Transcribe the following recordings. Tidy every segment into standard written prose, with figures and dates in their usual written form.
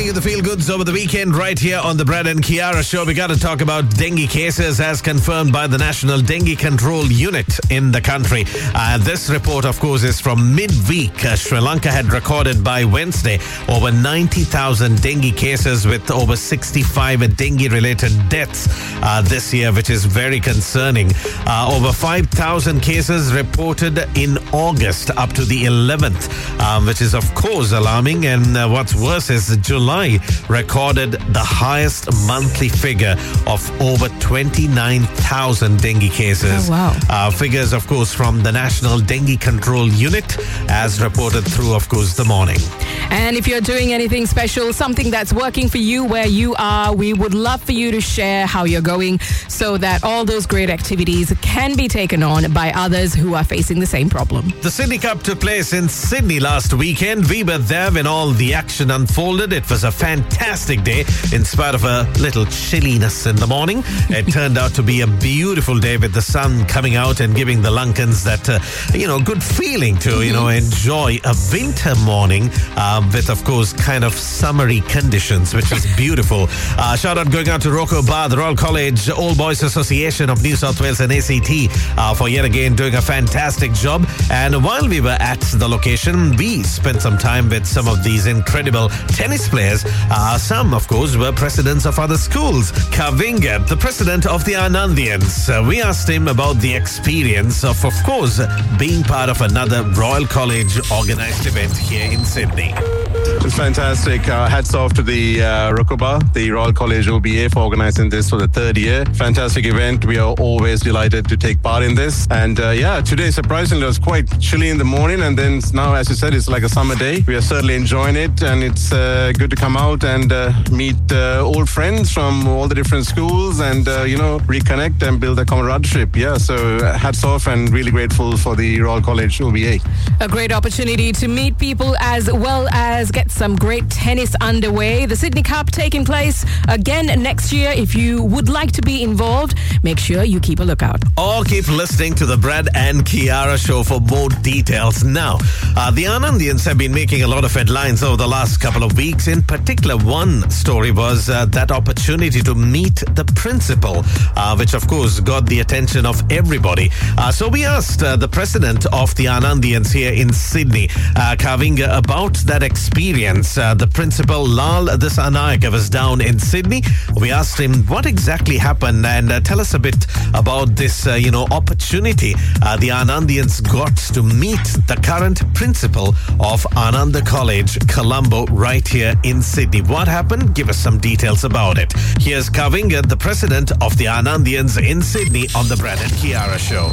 you the feel goods over the weekend right here on the Brad and Kiara show. We got to talk about dengue cases as confirmed by the National Dengue Control Unit in the country. This report, of course, is from midweek. Sri Lanka had recorded by Wednesday over 90,000 dengue cases with over 65 dengue-related deaths this year, which is very concerning. Over 5,000 cases reported in August up to the 11th, which is, of course, alarming. And what's worse is July recorded the highest monthly figure of over 29,000 dengue cases. Oh, wow. Figures, of course, from the National Dengue Control Unit, as reported through, of course, the morning. And if you're doing anything special, something that's working for you where you are, we would love for you to share how you're going so that all those great activities can be taken on by others who are facing the same problem. The Sydney Cup took place in Sydney last weekend. We were there when all the action unfolded. It was a fantastic day in spite of a little chilliness in the morning. It turned out to be a beautiful day with the sun coming out and giving the Lankans that, good feeling to, enjoy a winter morning with, of course, kind of summery conditions, which is beautiful. Shout out going out to Rocco Bar, the Royal College All Boys Association of New South Wales and ACT for yet again doing a fantastic job. And while we were at the location, we spent some time with some of these incredible tennis players. Some, of course, were presidents of other schools. Kavinga, the president of the Anandians, we asked him about the experience of course, being part of another Royal College organised event here in Sydney. It's fantastic. Hats off to the Rokoba, the Royal College OBA, for organising this for the third year. Fantastic event. We are always delighted to take part in this. And today, surprisingly, it was quite chilly in the morning. And then now, as you said, it's like a summer day. We are certainly enjoying it. And it's good to come out and meet old friends from all the different schools and, reconnect and build a camaraderie. Yeah, so hats off and really grateful for the Royal College OBA. A great opportunity to meet people as well as get some great tennis underway. The Sydney Cup taking place again next year. If you would like to be involved, make sure you keep a lookout. Or keep listening to the Brad and Kiara show for more details. Now, the Anandians have been making a lot of headlines over the last couple of weeks. In particular, one story was that opportunity to meet the principal, which of course got the attention of everybody. So we asked the president of the Anandians here in Sydney, Kavinga, about that experience. The principal, Lal Disanayake, was down in Sydney. We asked him what exactly happened and tell us a bit about this, opportunity the Anandians got to meet the current principal of Ananda College, Colombo, right here in Sydney. What happened? Give us some details about it. Here's Kavinga, the president of the Anandians in Sydney on the Brad and Kiara show.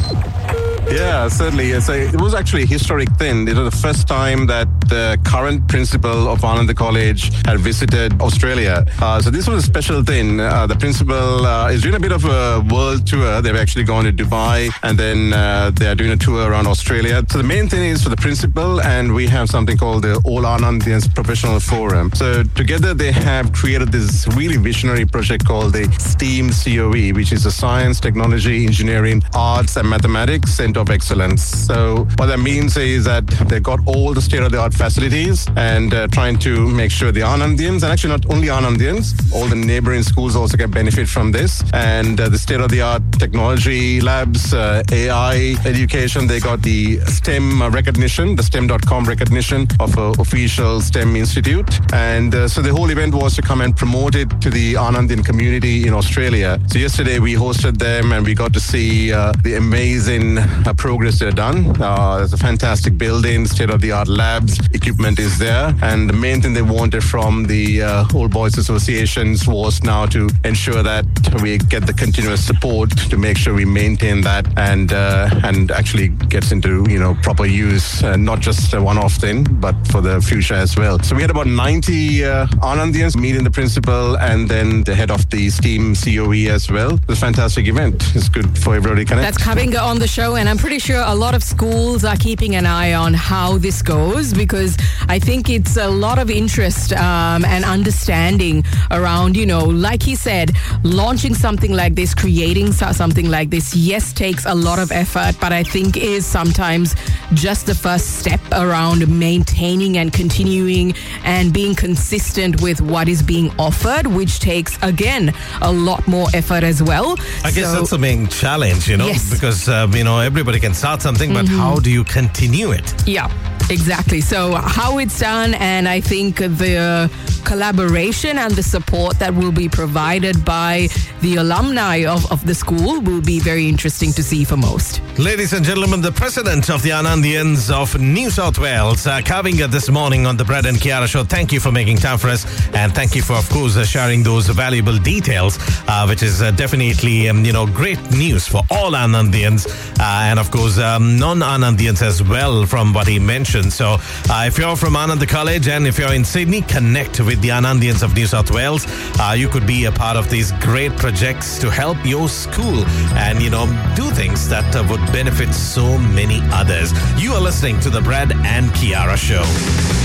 Yeah, certainly. It was actually a historic thing. It was the first time that the current principal of Ananda College had visited Australia. So this was a special thing. The principal is doing a bit of a world tour. They've actually gone to Dubai and then they are doing a tour around Australia. So the main thing is for the principal, and we have something called the All Anandians Professional Forum. So together they have created this really visionary project called the STEAM COE, which is the Science, Technology, Engineering, Arts and Mathematics Center of Excellence. So what that means is that they've got all the state-of-the-art facilities and trying to make sure the Anandians, and actually not only Anandians, all the neighboring schools also get benefit from this. And the state-of-the-art technology labs, AI education, they got the STEM recognition, the STEM.com recognition of an official STEM institute. And so the whole event was to come and promote it to the Anandian community in Australia. So yesterday we hosted them and we got to see the amazing progress they've done. There's a fantastic building, state-of-the-art labs, equipment is there. And the main thing they wanted from the Old Boys Associations was now to ensure that we get the continuous support to make sure we maintain that and actually gets into, proper use, not just a one-off thing, but for the future as well. So we had about 90 Anandians meeting the principal and then the head of the STEAM COE as well. It was a fantastic event. It's good for everybody to connect. That's Kavinga on the show, and I'm I'm pretty sure a lot of schools are keeping an eye on how this goes, because I think it's a lot of interest and understanding around, like he said, launching something like this, creating something like this, yes, takes a lot of effort, but I think is sometimes just the first step around maintaining and continuing and being consistent with what is being offered, which takes, again, a lot more effort as well. I guess that's the main challenge, Yes. because, everybody can start something, but how do you continue it? Yeah, exactly. So how it's done, and I think the collaboration and the support that will be provided by the alumni of the school will be very interesting to see for most. Ladies and gentlemen, the president of the Anandians of New South Wales, Kavinga, this morning on the Brad and Kiara show. Thank you for making time for us, and thank you for, of course, sharing those valuable details, which is definitely, great news for all Anandians, and of course, non-Anandians as well, from what he mentioned. So, if you're from Ananda College and if you're in Sydney, connect with the Anandians of New South Wales. You could be a part of these great projects to help your school and, do things that would benefit so many others. You are listening to the Brad and Kiara show.